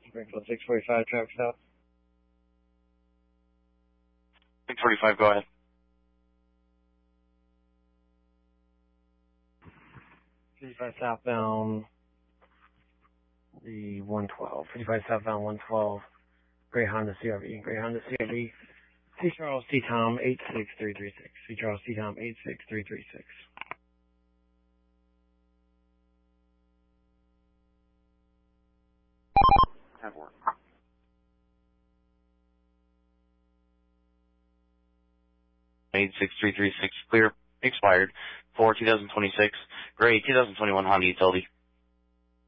Springfield 645, traffic stop. 645, go ahead. 55 southbound, the 112. 55 southbound 112, Gray Honda CRV. Gray Honda CRV, C. Charles T. Tom 86336. C. Charles T. Tom 86336. Have work. 86336, clear, expired, for 2026, gray 2021 Honda Utility.